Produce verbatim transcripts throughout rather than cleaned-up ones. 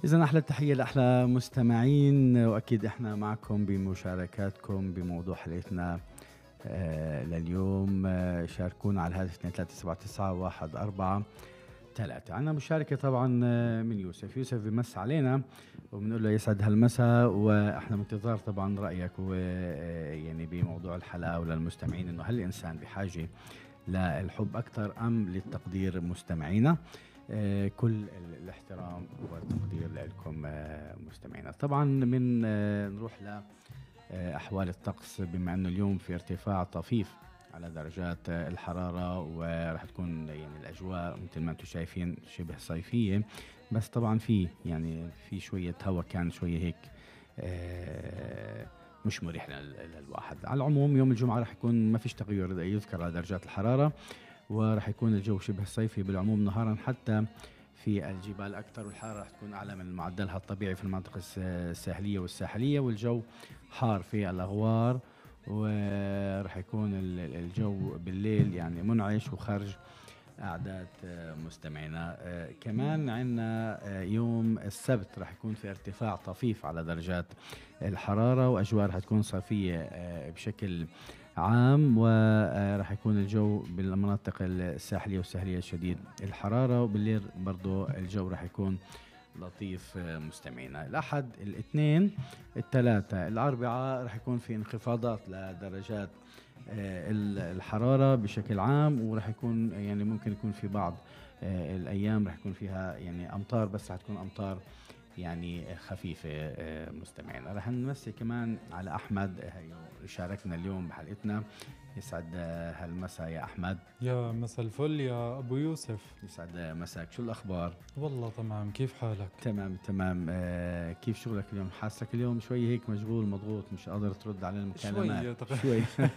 إذن أحلى تحية لأحلى مستمعين، وأكيد إحنا معكم بمشاركاتكم بموضوع حلقتنا آه لليوم. آه شاركونا على الهاتف اثنين ثلاثة سبعة تسعة واحد أربعة ثلاثة. عنا مشاركة طبعا آه من يوسف. يوسف بمس علينا وبنقول له يسعد هالمساء، وإحنا بانتظار طبعا رأيك آه يعني بموضوع الحلقة وللمستمعين، إنه هل الإنسان بحاجة للحب أكثر أم للتقدير؟ مستمعينا آه كل الاحترام والتقدير لكم آه مستمعينا. طبعا من آه نروح ل آه أحوال الطقس، بما أنه اليوم في ارتفاع طفيف على درجات آه الحرارة، وراح تكون يعني الأجواء مثل ما أنتم شايفين شبه صيفية، بس طبعا في يعني في شوية هواء، كان شوية هيك آه مش مريح للواحد. على العموم يوم الجمعة راح يكون ما فيش تغير يذكر على درجات الحرارة، وراح يكون الجو شبه صيفي بالعموم نهارا، حتى في الجبال أكثر، والحرارة راح تكون أعلى من معدلها الطبيعي في المناطق الساحلية والساحلية، والجو حار في الأغوار، وراح يكون الجو بالليل يعني منعش وخارج أعداد مستمعينا. آه كمان عندنا آه يوم السبت راح يكون في ارتفاع طفيف على درجات الحرارة، وأجواء راح تكون صيفية آه بشكل عام، وراح يكون الجو بالمناطق الساحلية والساحلية شديد الحرارة، وبالليل برضو الجو راح يكون لطيف مستمعينا. الأحد، الاثنين، الثلاثة، الأربعاء راح يكون في انخفاضات لدرجات الحرارة بشكل عام، وراح يكون يعني ممكن يكون في بعض الأيام راح يكون فيها يعني أمطار، بس راح تكون أمطار يعني خفيفة مستمعين. راح نمسي كمان على أحمد شاركنا اليوم بحلقتنا. يسعد هالمساء يا أحمد. يا مساء الفل يا أبو يوسف. يسعد مساك، شو الأخبار؟ والله تمام، كيف حالك؟ تمام تمام. آه كيف شغلك اليوم؟ حاسك اليوم شوي هيك مشغول مضغوط، مش قادر ترد على المكالمات شوي شوي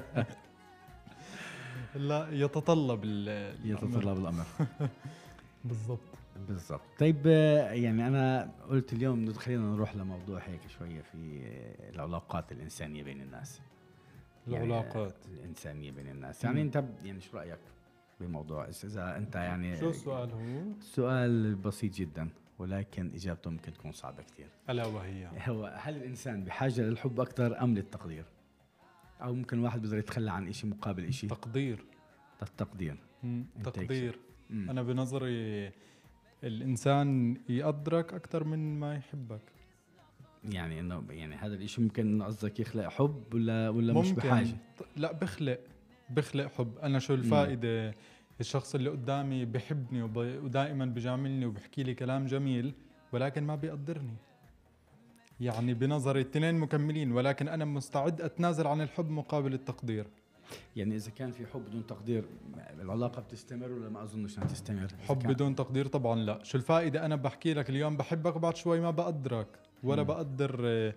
لا يتطلب يتطلب الأمر بالضبط بالضبط. طيب يعني أنا قلت اليوم خلينا نروح لموضوع هيك شوية في العلاقات الإنسانية بين الناس. العلاقات يعني الإنسانية بين الناس، يعني أنت يعني شو رأيك بموضوع؟ إذا أنت يعني شو السؤال هو؟ سؤال بسيط جدا ولكن إجابته ممكن تكون صعبة كتير. ألا وهي هو هل الإنسان بحاجة للحب أكتر أم للتقدير؟ أو ممكن واحد بده يتخلى عن إشي مقابل إشي؟ تقدير. التقدير. تقدير. أنا بنظري الإنسان يقدرك أكتر من ما يحبك. يعني إنه يعني هذا الإشي ممكن قصدك يخلق حب ولا ولا مش بحاجة؟ لا بخلق بخلق حب. أنا شو الفائدة؟ مم. الشخص اللي قدامي بحبني ودائما بجاملني وبحكي لي كلام جميل ولكن ما بيقدرني. يعني بنظري الاثنين مكملين، ولكن أنا مستعد أتنازل عن الحب مقابل التقدير. يعني إذا كان في حب بدون تقدير العلاقة بتستمر ولا ما أظنش أنها تستمر؟ حب بدون تقدير طبعا لا. شو الفائدة أنا بحكي لك اليوم بحبك وبعد شوي ما بقدرك ولا م. بقدر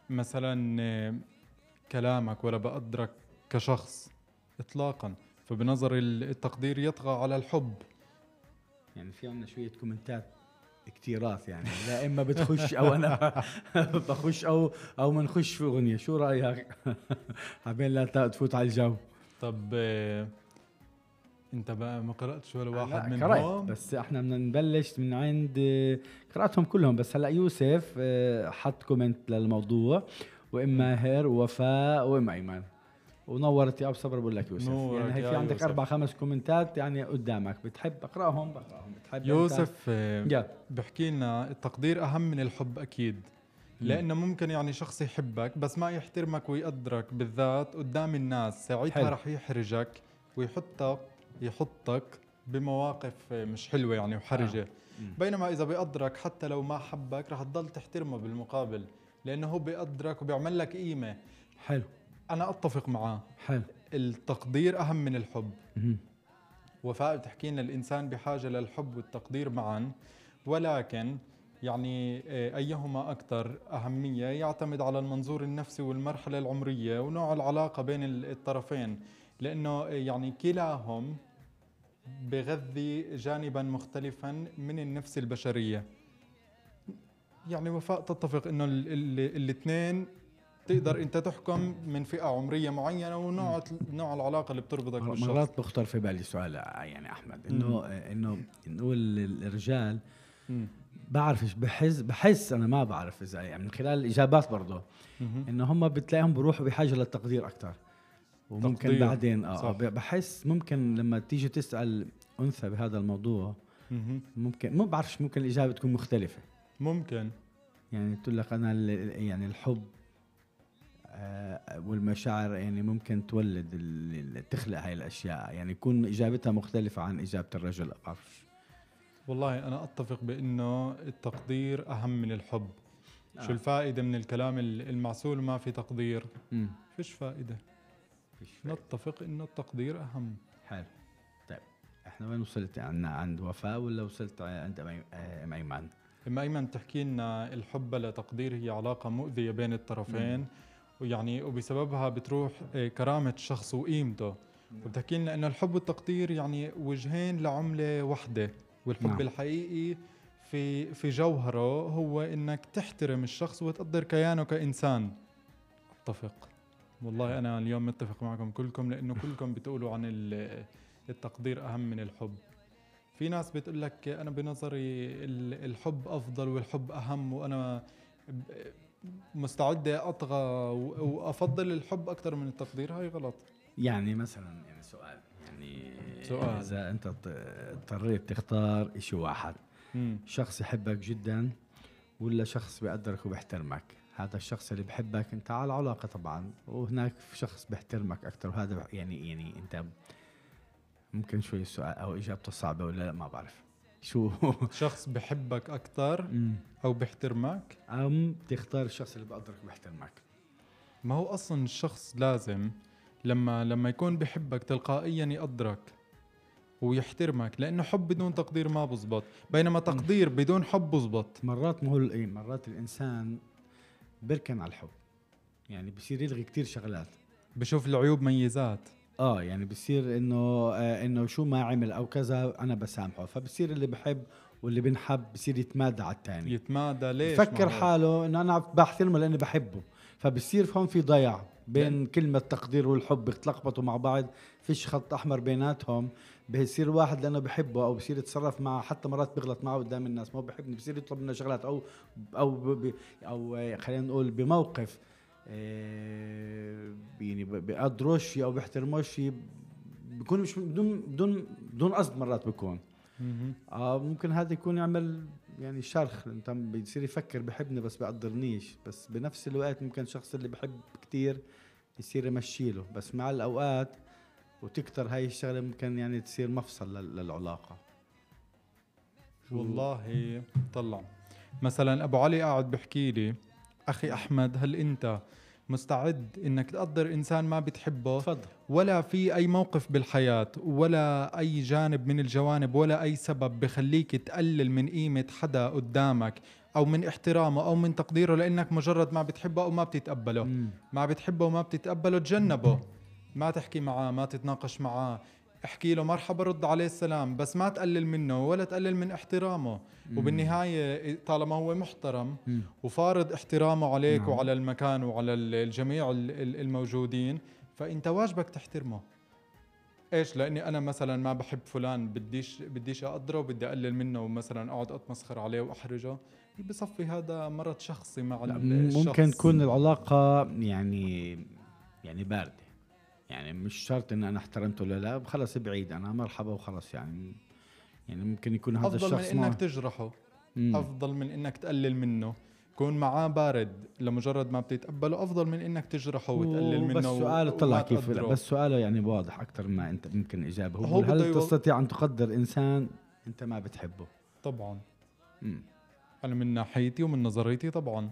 مثلا كلامك ولا بقدرك كشخص إطلاقا. فبنظري التقدير يطغى على الحب. يعني في عنا شوية كومنتات كتيرات، يعني لا إما بتخش أو أنا بخش أو أو منخش في أغنية. شو رأيك؟ عبين لا تفوت على الجو. طب انت بقى ما قرأتش ولا واحد منهم؟ قرأت، بس احنا بدنا نبلش من عند قرأتهم كلهم، بس هلا يوسف حط كومنت للموضوع، وإما هير ووفاء وإما أيمن، ونورت يا أبو صبر. بقول لك يوسف يعني هي في عندك يوسف. أربع خمس كومنتات يعني قدامك، بتحب أقرأهم بقرأهم، بتحب يوسف بحكي لنا التقدير أهم من الحب أكيد. لأنه ممكن يعني شخص يحبك بس ما يحترمك ويقدرك بالذات قدام الناس، ساعتها رح يحرجك ويحطك يحطك بمواقف مش حلوة يعني وحرجة. آه. بينما إذا بيقدرك حتى لو ما حبك رح تضل تحترمه بالمقابل، لأنه هو بيقدرك وبيعمل لك قيمة. حلو، أنا أتفق معاه. حلو، التقدير أهم من الحب. وفاء بتحكي لنا الإنسان بحاجة للحب والتقدير معا، ولكن يعني أيهما أكثر أهمية يعتمد على المنظور النفسي والمرحلة العمرية ونوع العلاقة بين الطرفين، لأنه يعني كلاهم بغذي جانبا مختلفا من النفس البشرية. يعني وفاء تتفق إنه الاثنين تقدر أنت تحكم من فئة عمرية معينة ونوع نوع العلاقة اللي بتربطك بالشخص. مرات بخطر في بالي سؤال يعني أحمد، إنه إنه نقول الرجال مم. بعرفش، بحس بحس انا ما بعرف اذا يعني من خلال الاجابات برضه مهم. انه هم بتلاقيهم بروحوا بحاجه للتقدير اكثر، وممكن تقدير. بعدين اه صح. بحس ممكن لما تيجي تسال انثى بهذا الموضوع مهم. ممكن ما بعرفش، ممكن الاجابه تكون مختلفه. ممكن. يعني تقول لك انا ال- يعني الحب آه والمشاعر يعني ممكن تولد ال- ال- تخلق هاي الاشياء، يعني يكون اجابتها مختلفه عن اجابه الرجل. ما بعرفش. والله أنا أتفق بأنه التقدير أهم من الحب. آه. شو الفائدة من الكلام ال- المعسول ما في تقدير؟ امم فيش فائدة. فيش فايدة. نتفق إنه التقدير أهم. حلو. طيب احنا وين وصلت؟ عنا عند وفاء ولا وصلت عند أمي- آه، ام ايمن؟ إما أيمن تحكي لنا الحب بلا تقدير هي علاقة مؤذية بين الطرفين، ويعني وبسببها بتروح آه، كرامة الشخص وقيمته. وبتحكي لنا إنه الحب والتقدير يعني وجهين لعملة واحدة، والحب نعم. الحقيقي في في جوهره هو إنك تحترم الشخص وتقدر كيانه كإنسان. أتفق. والله أنا اليوم متفق معكم كلكم، لأنه كلكم بتقولوا عن ال- التقدير أهم من الحب. في ناس بتقول لك أنا بنظري ال- الحب أفضل والحب أهم، وأنا ب- مستعدة أطغى و- وأفضل الحب أكثر من التقدير. هاي غلط. يعني مثلا يعني سؤال يعني سؤال. اذا انت ط- اضطريت تختار اشي واحد، مم. شخص يحبك جدا ولا شخص بيقدرك وبيحترمك؟ هذا الشخص اللي بحبك انت على علاقة طبعا، وهناك في شخص بيحترمك اكثر، وهذا يعني يعني انت ممكن شوي السؤال او اجابته صعبة ولا لا ما بعرف شو. شخص بحبك أكثر مم. أو بيحترمك؟ ام تختار الشخص اللي بقدرك وبيحترمك؟ ما هو أصلا الشخص لازم لما لما يكون بحبك تلقائيا يقدرك ويحترمك، لأنه حب بدون تقدير ما بزبط، بينما تقدير بدون حب بزبط. مرات ما هو ايه، مرات الانسان بيركن على الحب، يعني بصير يلغي كتير شغلات. بشوف العيوب ميزات. اه يعني بصير انه آه انه شو ما عمل او كذا انا بسامحه، فبصير اللي بحب واللي بنحب بصير يتمادى على الثاني، يتمادى. ليش؟ بفكر ما هو حاله انه انا بحترمه لاني بحبه، فبصير هون في ضياع بين كلمة تقدير والحب، بيتلخبطوا مع بعض، فيش خط احمر بيناتهم. بيصير واحد لانه بحبه او بصير يتصرف معه، حتى مرات بيغلط معه قدام الناس، ما هو بحبني بصير يطلب منه شغلات او او ب ب او آه، خلينا نقول بموقف آه، يعني ب- بقدروش او بيحترموش، بيكون مش بدون بدون بدون قصد، مرات بيكون مهم. اه ممكن هذا يكون يعمل يعني شرخ، انت بيصير يفكر بحبني بس بقدرنيش، بس بنفس الوقت ممكن الشخص اللي بحب كتير يصير يمشيله، بس مع الاوقات وتكتر هاي الشغله ممكن يعني تصير مفصل لل- للعلاقه. والله طلع مثلا ابو علي قاعد بحكي لي اخي احمد، هل انت مستعد انك تقدر انسان ما بتحبه؟ تفضل. ولا في اي موقف بالحياة ولا اي جانب من الجوانب ولا اي سبب بخليك تقلل من قيمة حدا قدامك او من احترامه او من تقديره لانك مجرد ما بتحبه او ما بتتقبله؟ مم. ما بتحبه وما بتتقبله تجنبه، ما تحكي معاه، ما تتناقش معاه، احكي له مرحبا رد عليه السلام، بس ما تقلل منه ولا تقلل من احترامه. وبالنهاية طالما هو محترم مم. وفارض احترامه عليك نعم. وعلى المكان وعلى ال- الجميع ال- ال- الموجودين، فانت واجبك تحترمه. ايش؟ لاني انا مثلا ما بحب فلان بديش بديش اقدره وبدي اقلل منه ومثلا اقعد اتمسخر عليه واحرجه؟ بصفي هذا مرض شخصي مع لا، ال- الشخص. ممكن تكون العلاقه يعني يعني بارده، يعني مش شرط ان انا احترمته ولا لا، خلص بعيد انا مرحبا وخلص، يعني يعني ممكن يكون هذا افضل من الشخص انك ما تجرحه، مم. افضل من انك تقلل منه. كون معاه بارد لمجرد ما بتتقبله افضل من انك تجرحه وتقلل منه بس و- سؤاله طلع وما كيف، تقدره. بس سؤاله يعني واضح اكثر ما انت ممكن اجابه، هو هو بقول بده هل يو- تستطيع ان تقدر انسان انت ما بتحبه؟ طبعا مم. انا من ناحيتي ومن نظريتي طبعا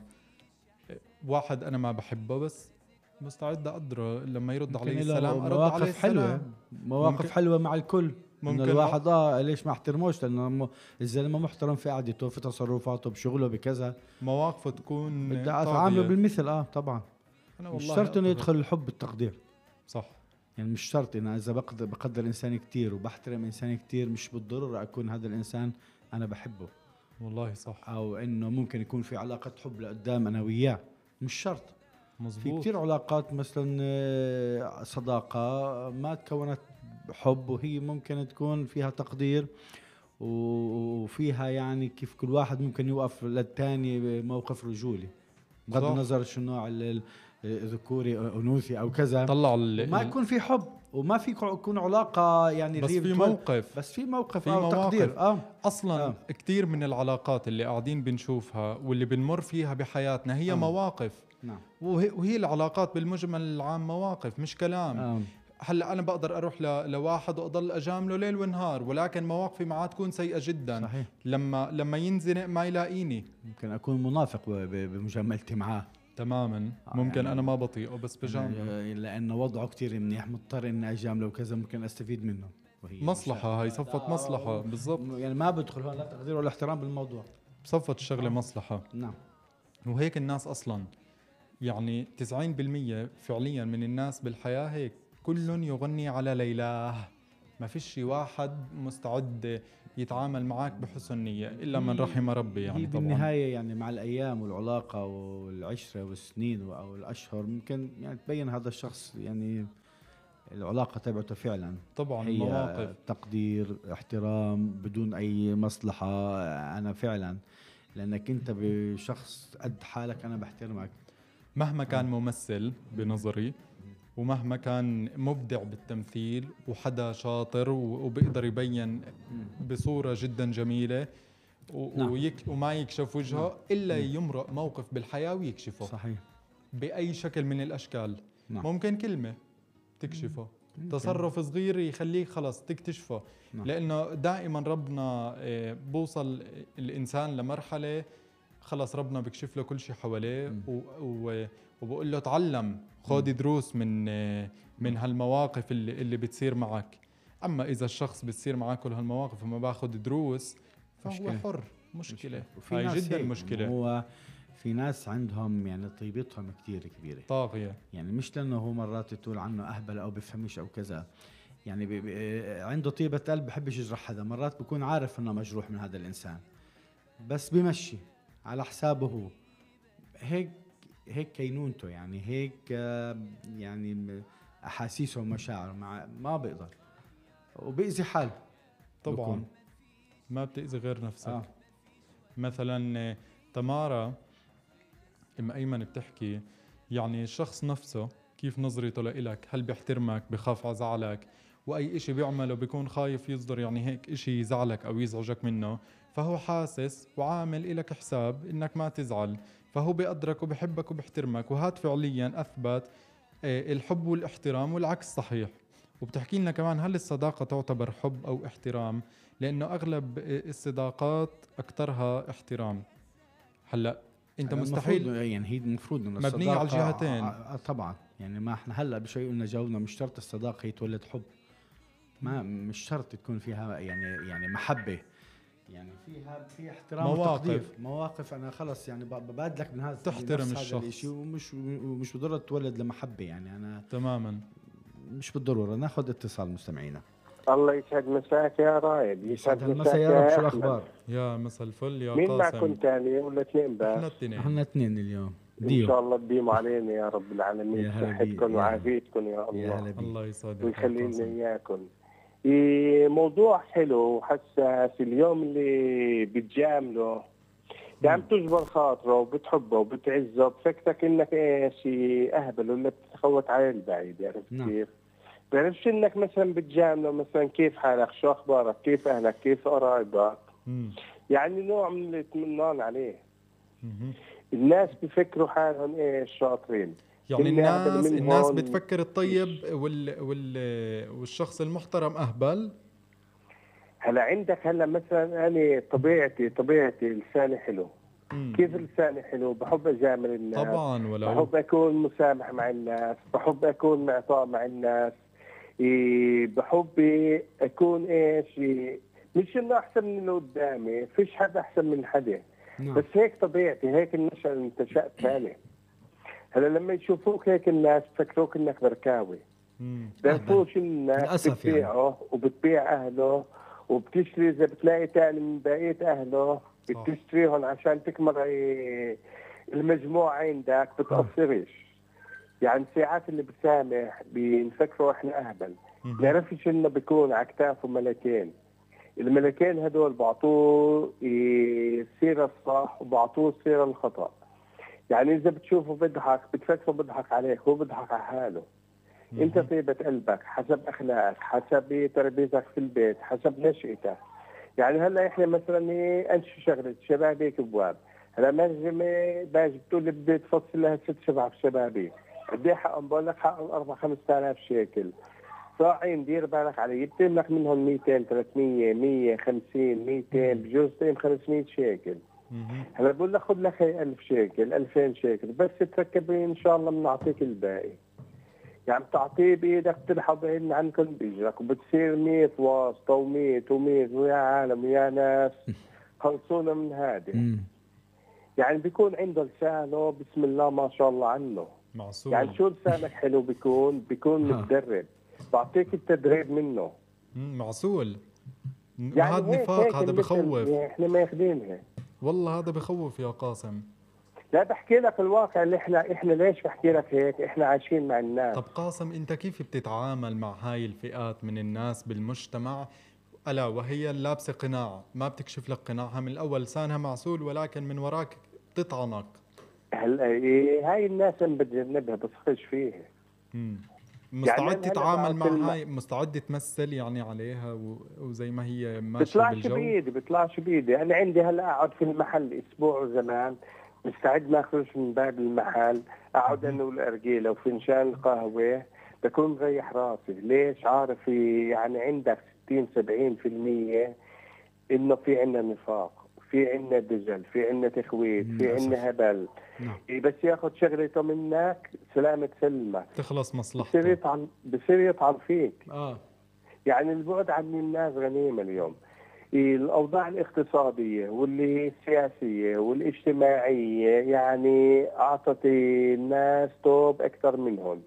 واحد انا ما بحبه بس مستعد اقدره لما يرد علي ممكن له السلام ارد عليه مواقف حلوه، السلام. مواقف ممكن- حلوه مع الكل، انه ممكن الواحد اه ليش ما احترموش، لانه م- الزلمه محترم في قعدته في تصرفاته بشغله بكذا، مواقفه تكون بدي اتعامله طاغية. بالمثل. اه طبعا أنا مش والله شرط انه أتفق. يدخل الحب بالتقدير، صح. يعني مش شرط انا اذا بقدر بقدر انسان كتير وبحترم انسان كتير مش بالضروره اكون هذا الانسان انا بحبه، والله صح. او انه ممكن يكون في علاقه حب لقدام انا وياه، مش شرط. في مزبوط. كتير علاقات مثلا آه، صداقه ما تكونت حب وهي ممكن تكون فيها تقدير، وفيها يعني كيف كل واحد ممكن يوقف للتاني موقف رجولي بغض النظر شو نوع ذكوري انوثي او كذا، طلع وما يكون في حب وما في يكون علاقه يعني بس في موقف بس في موقف في او مواقف. تقدير اه اصلا آه. كتير من العلاقات اللي قاعدين بنشوفها واللي بنمر فيها بحياتنا هي آه. مواقف. نعم. وهي, وهي العلاقات بالمجمل العام مواقف مش كلام. آه. هلا انا بقدر اروح لواحد واضل اجامله ليل ونهار، ولكن مواقفي معاه تكون سيئه جدا. صحيح. لما لما ينزنق ما يلاقيني، ممكن اكون منافق بمجاملتي معاه تماما. ممكن يعني انا ما بطيئه بس بجامله لانه وضعه كتير منيح، مضطر اني اجامله وكذا، ممكن استفيد منه. وهي مصلحه، هي صفت مصلحه بالضبط. يعني ما بدخل هون لا تقدير ولا احترام بالموضوع، صفت الشغله مصلحه. نعم. وهيك الناس اصلا يعني تسعين بالمية فعليا من الناس بالحياه هيك، كل يغني على ليلاه. ما فيش واحد مستعد يتعامل معك بحسن نية إلا من رحم ربي. يعني هي طبعا بالنهاية يعني مع الأيام والعلاقة والعشرة والسنين أو الأشهر ممكن يعني تبين هذا الشخص يعني العلاقة تبعته فعلا طبعا هي مواقف تقدير احترام بدون أي مصلحة. أنا فعلا لأنك أنت بشخص قد حالك أنا بحترمك مهما كان ممثل بنظري، ومهما كان مبدع بالتمثيل وحدا شاطر وبيقدر يبين بصورة جدا جميلة نعم. ويك وما يكشف وجهه نعم. إلا يمرق موقف بالحياة ويكشفه. صحيح. بأي شكل من الأشكال. نعم. ممكن كلمة تكشفه، ممكن. تصرف صغير يخليك خلص تكتشفه. نعم. لأنه دائما ربنا بوصل الإنسان لمرحلة خلص ربنا بكشف له كل شيء حواليه وبقول له تعلم، خذ دروس من من هالمواقف اللي اللي بتصير معك. اما اذا الشخص بتصير معه كل هالمواقف وما باخذ دروس فهو مشكلة. حر مشكله, مشكلة. هاي جدا مشكله. هو في ناس عندهم يعني طيبتهم كتير كبيره طاغيه، يعني مش لانه هو مرات تقول عنه اهبل او بفهمش او كذا، يعني بي بي عنده طيبه قلب بحبش يجرح حدا، مرات بكون عارف انه مجروح من هذا الانسان بس بمشي على حسابه هو. هيك هيك كينونته يعني هيك يعني احاسيسه ومشاعر مع ما بيقدر وبيأذي حاله. طبعا بكون. ما بتأذي غير نفسك. آه. مثلا تمارا ام ايمن بتحكي يعني الشخص نفسه كيف نظرته لإلك، هل بيحترمك، بخاف على زعلك، واي اشي بيعمله بيكون خايف يصدر يعني هيك اشي يزعلك او يزعجك منه، فهو حاسس وعامل إلك حساب انك ما تزعل، فهو بيقدرك وبيحبك وبيحترمك. وهذا فعليا اثبت الحب والاحترام، والعكس صحيح. وبتحكي لنا كمان هل الصداقة تعتبر حب او احترام، لانه اغلب الصداقات اكثرها احترام. هلا انت مستحيل يعني هي المفروض انه مبنية على الجهتين. آه طبعا يعني ما احنا هلا بشوي قلنا جاوبنا مش شرط الصداقة هي تولد حب، ما مش شرط تكون فيها يعني يعني محبة، يعني فيها في احترام وتقدير. مواقف انا خلص يعني ببادلك من هذا تحترم الشخص ومش ومش بالضرورة تولد لمحبة. يعني انا تماما مش بالضرورة. ناخذ اتصال مستمعينا. الله يسعد مساك يا رايد. يسعد مساك يا رب. شو الاخبار؟ يا مساء الفل يا مين قاسم. معكم تاني ولا اثنين بس؟ احنا اثنين. احنا اثنين اليوم. ديو. ان شاء الله تديموا علينا يا رب العالمين. صحتكم وعافيتكم يا الله. يا الله يسعدك ويخلي لنا اياكم. موضوع حلو وحساس. اليوم اللي بتجامله عم تجبر خاطره وبتحبه وبتعزه بفكرك انك ايش اهبل ولا بتتخوت عليه البعيد. عرفت نعم. كيف؟ بعرفش انك مثلا بتجامله مثلا كيف حالك، شو اخبارك، كيف اهلك، كيف قرايبك، يعني نوع من الاطمئنان عليه. مم. الناس بفكروا حالهم ايش شاطرين، يعني الناس الناس بتفكر الطيب وال وال والشخص المحترم اهبل. هلا عندك هلا مثلا انا طبيعتي طبيعتي لساني حلو. مم. كيف لساني حلو؟ بحب اجامل الناس طبعا، ولو بحب اكون مسامح مع الناس، بحب اكون معطاء مع الناس، إيه بحب اكون ايش إيه مش انه احسن من اللي قدامي، فيش حدا احسن من حدا. نعم. بس هيك طبيعتي، هيك النشأة اللي انتشأت ثاني. هلا لما يشوفوك هيك الناس بفكروك انك بركاوي. بيعرفوش انك بتبيعه يعني. وبتبيع اهله وبتشتري، اذا بتلاقي تاني من بقية اهله بتشتريهم عشان تكمل المجموعة عندك، بتقصرش. يعني ساعات اللي بسامح بنفكروا احنا اهبل، نعرفش انه بيكون على كتافه ملكين. الملكين هدول بعطوه السيرة الصح وبعطوه السيرة الخطأ. يعني إذا بتشوفه بيضحك بتفكره بيضحك عليك، هو بيضحك على حاله. أنت طيبة قلبك حسب أخلاقك، حسب تربيتك في البيت، حسب نشأتك. يعني هلا إحنا مثلا إيه أنشئ شغلة شبابيك أبواب، هلا منجمة باجي بتقول لي بدي تفصل لها ست سبع شبابيك، قد إيه حقهم؟ بقول لك حقهم أربع خمسة آلاف شيكل. صاعين دير بالك علي، يتم لك منهم مئتين ثلاثمية مية وخمسين مئتين بجوز تيم خمسمية شيكل. هلا بقول لك خذ لك هي ألف شيكل ألفين شيكل بس تركبي ان شاء الله بنعطيك الباقي. يعني بتعطيه بايدك تلحظ عين عنكم بيجرك وبتصير مية واسطه ومية ومية ويا عالم ويا ناس خلصونا من هذا. يعني بيكون عنده لسانه بسم الله ما شاء الله عنه معصول. يعني شو لسانك حلو بيكون بيكون متدرب، بعطيك التدريب منه. معسول. يعني هذا نفاق، هذا بخوف. احنا ما ياخذينها والله، هذا بخوف يا قاسم. لا بحكي لك الواقع اللي احنا احنا ليش بحكي لك هيك، احنا عايشين مع الناس. طب قاسم، انت كيف بتتعامل مع هاي الفئات من الناس بالمجتمع، الا وهي اللابسه قناع ما بتكشف لك قناعها من الاول، لسانها معسول ولكن من وراك بتطعنك؟ هلا إيه هاي الناس اللي بتجنبها بصحش فيها. امم مستعد يعني تتعامل مع هاي، مستعد تمثل يعني عليها وزي ما هي ماشيه بيطلعش بالجو؟ بايدي بيطلعش بايدي انا عندي هلا اقعد في المحل اسبوع زمان مستعد ما اخرج من باب المحل، اقعد انا والارجيله وفنجان القهوه بكون مريح راسي. ليش؟ عارف يعني عندك ستين سبعين بالمية انه في عندنا نفاق، في عندنا دجل، في عندنا تخويت، في عندنا هبل. نعم. بس ياخذ شغلته منك سلامة سلمك تخلص مصلحته، بصير يطعن بصير يطعن فيك. اه يعني البعد عن الناس غنيمة اليوم. الأوضاع الاقتصادية واللي السياسية والاجتماعية يعني أعطت الناس توب أكثر منهم.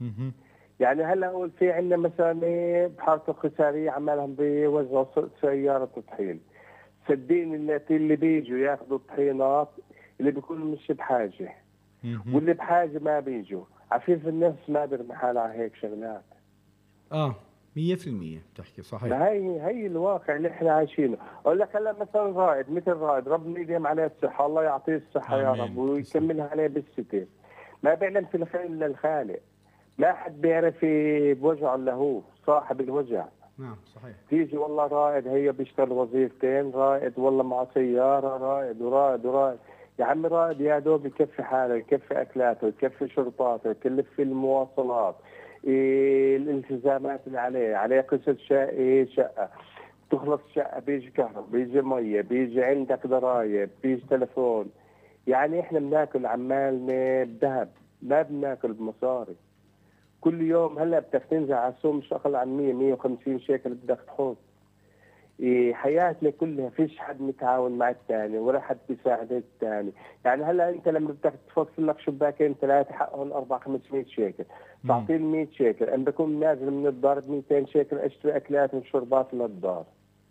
يعني هلا أقول في عندنا مثلا بحارة الخسارية عمالهم بيوزعوا سيارة طحين، صدقني اللي بيجوا ياخذوا الطحينات اللي بيكونوا مش بحاجة واللي بحاجة ما بيجوا. عفيف النفس ما بيرمي حاله على هيك شغلات. اه مية في المية بتحكي صحيح. هاي هي الواقع اللي احنا عايشينه. اقول لك هلا مثلا رائد مثل رائد ربنا يديم عليه الصحه، الله يعطيه الصحه يا رب ويكملها عليه بالستر. ما بيعلم في الخير الا الخالق، ما حد بيعرف بوجعه الا هو صاحب الوجع. نعم صحيح. تيجي والله رائد هي بيشتغل وظيفتين، رائد والله مع سياره، رائد ورائد ورائد. يا عم رائد يا دوب يكفي حاله، يكفي اكلاته، يكفي شرطاته، يكلف في المواصلات، إيه الالتزامات اللي عليه، عليه قسط شقة شقة تخلص شقة بيجي كهرباء بيجي مية بيجي عندك ضرايب بيجي تلفون. يعني احنا بناكل عمالنا بذهب ما بناكل بمصاري. كل يوم هلا بدك تنزل على السوق مش اقل عن مية مية وخمسين شيكل بدك تحط. إيه حياتنا كلها فيش حد متعاون مع الثاني ولا حد بيساعد الثاني. يعني هلا انت لما بدك تفصل لك شباكين ثلاثه حقهم أربعة خمسمية شيكل تعطيه مية شيكل، انا بكون نازل من الدار ب مئتين شيكل اشتري اكلات وشربات للدار.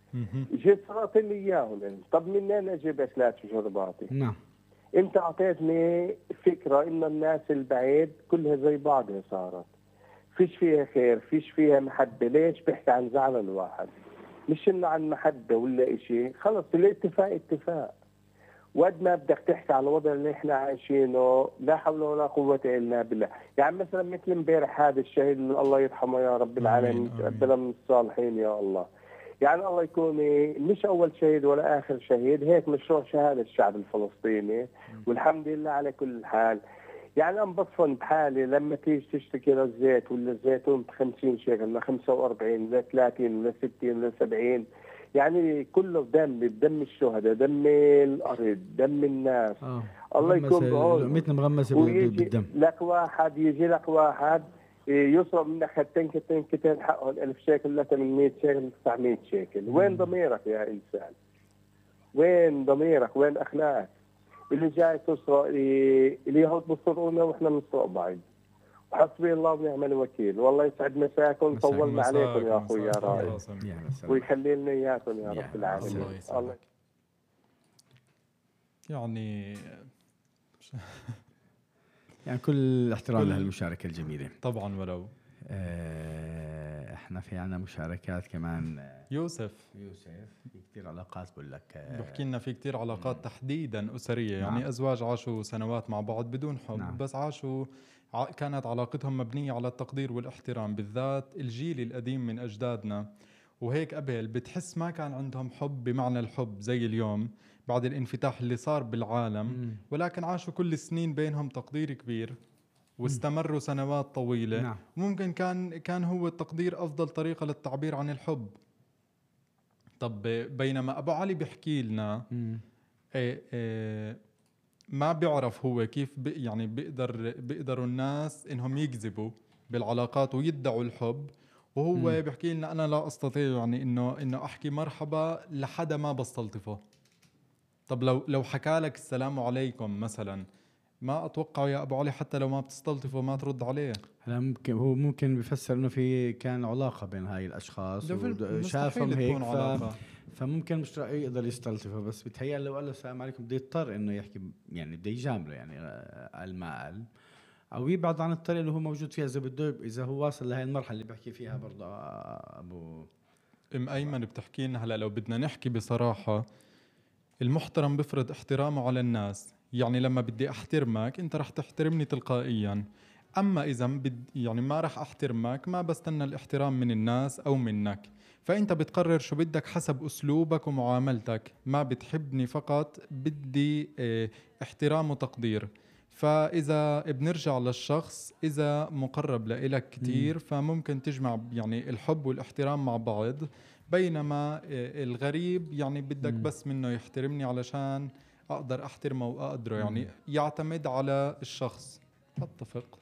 جيت صرت لي اياهم، طب منين اجيب اكلات وشرباتي؟ نعم. انت اعطيتني فكره ان الناس البعيد كلها زي بعضها صارت، فيش فيها خير فيش فيها محبه. ليش؟ بيحكي عن زعل الواحد مش انه عن محبه ولا اشي. خلص الاتفاق اتفاق. وقد ما بدك تحكي على الوضع اللي احنا عايشينه لا حول ولا قوه الا بالله. يعني مثلا مثل امبارح هذا الشهيد الله يرحمه يا رب العالمين تقبله من الصالحين يا الله. يعني الله يكون مش اول شهيد ولا اخر شهيد، هيك مشروع شهاده الشعب الفلسطيني والحمد لله على كل حال. يعني أنا بصفن بحالي لما تيجي تشتري كيلو الزيت ولا الزيتون ب خمسين شيكل ولا خمسة وأربعين ولا ثلاثين ولا ستين ولا سبعين، يعني كله دم بدم الشهداء، دم الأرض، دم الناس. آه. الله يكون بعونه. ميتنا مغمسة بالدم. لك واحد يجي لك واحد يسرق منك خدتين كتين كتين حقهم ألف شيكل ولا ثمانمية شيكل تسعمية شيكل. وين ضميرك يا إنسان؟ وين ضميرك؟ وين أخلاقك؟ اللي جاي تسرق اليهود بيسرقونا واحنا بنسرق بعض. وحسبي الله ونعم الوكيل. والله يسعد مساكم، طولنا عليكم يا اخوي يا رائد ويخلي لنا اياكم يا رب العالمين. الله يعني يعني كل احترام لهالمشاركة الجميلة طبعا. ولو آه احنا في عنا مشاركات كمان. آه، يوسف يوسف في كثير علاقات بقول لك. آه، بحكي لنا في كتير علاقات تحديدا أسرية، نعم. يعني أزواج عاشوا سنوات مع بعض بدون حب، نعم. بس عاشوا ع- كانت علاقتهم مبنية على التقدير والاحترام، بالذات الجيل القديم من أجدادنا وهيك قبل بتحس ما كان عندهم حب بمعنى الحب زي اليوم بعد الانفتاح اللي صار بالعالم، مم. ولكن عاشوا كل السنين بينهم تقدير كبير واستمروا سنوات طويلة. نعم. ممكن كان كان هو التقدير أفضل طريقة للتعبير عن الحب. طب بينما أبو علي بيحكي لنا مم. إيه إيه ما بيعرف هو كيف بي يعني بيقدر بيقدروا الناس إنهم يكذبوا بالعلاقات ويدعوا الحب، وهو مم. بيحكي لنا أنا لا أستطيع يعني إنه إنه أحكي مرحبا لحدا ما بستلطفه. طب لو لو حكى لك السلام عليكم مثلا، ما أتوقع يا أبو علي حتى لو ما بتستلطفه ما ترد عليه. هلا ممكن هو ممكن بيفسر انه في كان علاقه بين هاي الاشخاص وشافهم مستحيل هيك تكون ف... علاقة. فممكن مش رأيه يقدر يستلطفه، بس بتهيأ لو قال له السلام عليكم بده يضطر انه يحكي، يعني بده يجامله، يعني آه، قال ما قال، او يبعد عن الطريقه اللي هو موجود فيها اذا بده، اذا هو واصل لهي المرحله اللي بحكي فيها برضه آه، ابو ام ايمن بتحكي لنا هلا لو بدنا نحكي بصراحه، المحترم بفرض احترامه على الناس، يعني لما بدي احترمك انت رح تحترمني تلقائيا، اما اذا بد يعني ما رح احترمك ما بستنى الاحترام من الناس او منك، فانت بتقرر شو بدك حسب اسلوبك ومعاملتك. ما بتحبني فقط بدي اه احترام وتقدير. فاذا بنرجع للشخص اذا مقرب لإلك كتير فممكن تجمع يعني الحب والاحترام مع بعض، بينما آه، الغريب يعني بدك مم. بس منه يحترمني علشان أقدر أحترمه وأقدره، يعني مم. يعتمد على الشخص. أتفق،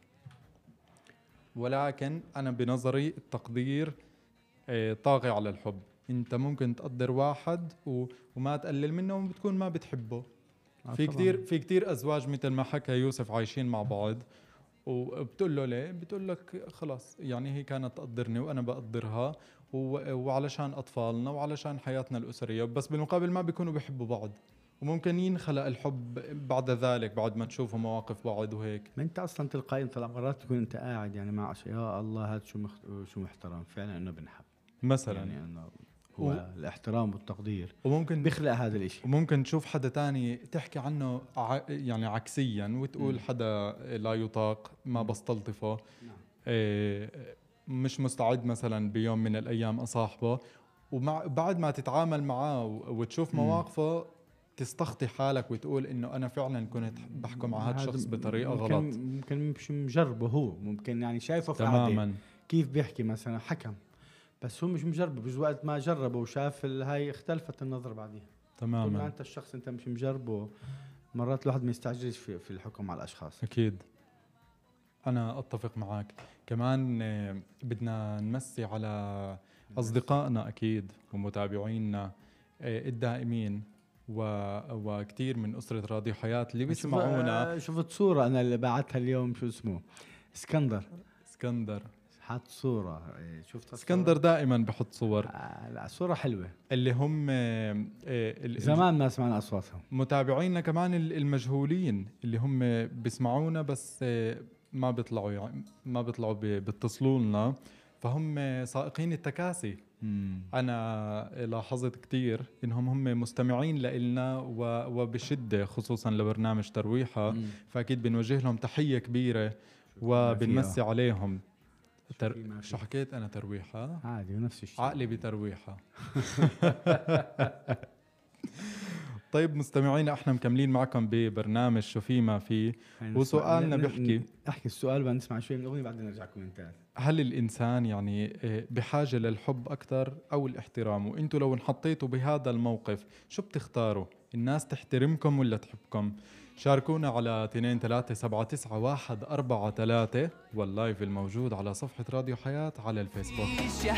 ولكن أنا بنظري التقدير آه، طاغي على الحب. أنت ممكن تقدر واحد و- وما تقلل منه وبتكون ما بتحبه. آه في طبعاً. كتير في كتير أزواج مثل ما حكى يوسف عايشين مع بعض وبتقول له ليه، بتقول لك خلاص يعني هي كانت تقدرني وانا بقدرها و- وعلشان اطفالنا وعلشان حياتنا الاسريه، بس بالمقابل ما بيكونوا بيحبوا بعض، وممكن ينخلق الحب بعد ذلك بعد ما تشوفوا مواقف بعض وهيك. ما انت اصلا تلقائيا طلع مرات تكون انت قاعد يعني مع أشياء، يا الله هذا شو مخت... شو محترم فعلا انه بنحب، مثلا يعني انه هو و- الاحترام والتقدير وممكن بيخلق هذا الاشي. وممكن تشوف حدا تاني تحكي عنه ع... يعني عكسيا وتقول مم. حدا لا يطاق ما مم. بستلطفه، نعم. إيه، مش مستعد مثلا بيوم من الأيام أصاحبه، ومع بعد ما تتعامل معاه و- وتشوف مم. مواقفه تستخطي حالك وتقول إنه أنا فعلا كنت بحكم مع هذا الشخص بطريقة ممكن غلط. ممكن مش مجربه هو، ممكن يعني شايفه في قعدة تماما. كيف بيحكي مثلا حكم، بس هو مش مجربه، بس وقت ما جربه وشاف ال- هاي اختلفت النظرة بعديها. طول ما تماما انت الشخص انت مش مجربه، مرات الواحد ما يستعجلش في, في الحكم على الاشخاص. أكيد أنا أتفق معك. كمان آه، بدنا نمسي على أصدقائنا أكيد ومتابعينا آه، الدائمين و... وكتير من أسرة راديو حياة اللي بيسمعونا. شوف- شفت صورة انا اللي بعتها اليوم، شو اسمه اسكندر، اسكندر حط صورة إيه، شفتها اسكندر الصورة؟ دائما بحط صور آه لا صورة حلوة، اللي هم آه، ال- زمان ما سمعنا اصواتهم. متابعينا كمان ال- المجهولين اللي هم بيسمعونا بس آه، ما بيطلعوا يعني ما بيطلعوا بي- بيتصلوا لنا، فهم سائقين التكاسي. مم. أنا لاحظت كتير إنهم هم مستمعين لإلنا و- وبشدة خصوصا لبرنامج ترويحة، مم. فأكيد بنوجه لهم تحية كبيرة ما وبنمسي فيها. عليهم. شو تر... في ما في. شو حكيت أنا ترويحة؟ عادي ونفس الشيء. عقلي بترويحة. طيب مستمعينا احنا مكملين معكم ببرنامج شو في ما في، يعني وسؤالنا ن- ن- بيحكي احكي السؤال بعد نسمع شوي من الاغنيه بعدين نرجع كومنتات. هل الإنسان يعني آه، بحاجة للحب أكتر أو الاحترام؟ وإنتوا لو انحطيتوا بهذا الموقف شو بتختاروا؟ الناس تحترمكم ولا تحبكم؟ شاركونا على اثنين ثلاثة سبعة تسعة واحد أربعة ثلاثة واللايف الموجود على صفحة راديو حياة على الفيسبوك.